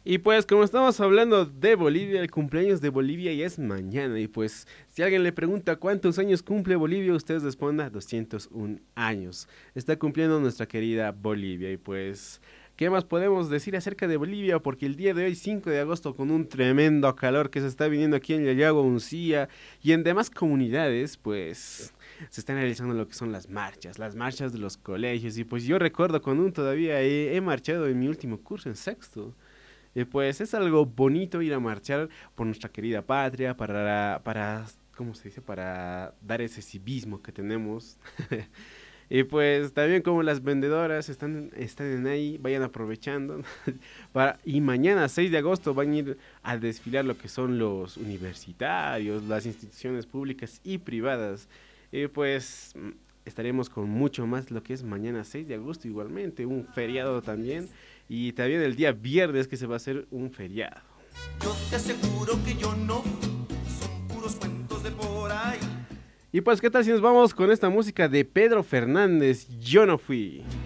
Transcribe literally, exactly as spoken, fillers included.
Y pues como estamos hablando de Bolivia, el cumpleaños de Bolivia ya es mañana. Y pues si alguien le pregunta cuántos años cumple Bolivia, usted responda doscientos uno años. Está cumpliendo nuestra querida Bolivia. Y pues, ¿qué más podemos decir acerca de Bolivia? Porque el día de hoy, cinco de agosto, con un tremendo calor que se está viniendo aquí en Yayago, Uncía y en demás comunidades, pues se están realizando lo que son las marchas, las marchas de los colegios. Y pues yo recuerdo cuando aún todavía he, he marchado en mi último curso, en sexto. Eh, pues es algo bonito ir a marchar por nuestra querida patria, para, para, ¿cómo se dice? Para dar ese civismo que tenemos. Y pues también como las vendedoras están, están ahí, vayan aprovechando. Para, y mañana, seis de agosto, van a ir a desfilar lo que son los universitarios, las instituciones públicas y privadas. Y pues mm, estaremos con mucho más lo que es mañana, seis de agosto igualmente, un feriado también. Y también el día viernes que se va a hacer un feriado. Yo te aseguro que yo no, son puros cuentos de por ahí. Y pues, ¿qué tal si nos vamos con esta música de Pedro Fernández? Yo no fui.